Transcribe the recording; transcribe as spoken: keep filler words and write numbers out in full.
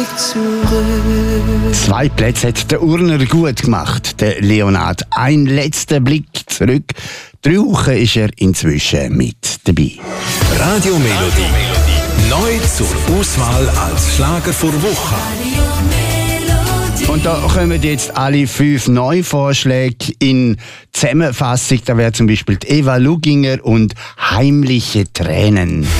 Zwei Plätze hat der Urner gut gemacht, der Leonhard. Ein letzter Blick zurück. Drei Wochen ist er inzwischen mit dabei. Radio Melodie. Neu zur Auswahl als Schlager vor Woche. Und da kommen jetzt alle fünf Neuvorschläge in Zusammenfassung. Da wäre zum Beispiel die Eva Luginger und Heimliche Tränen.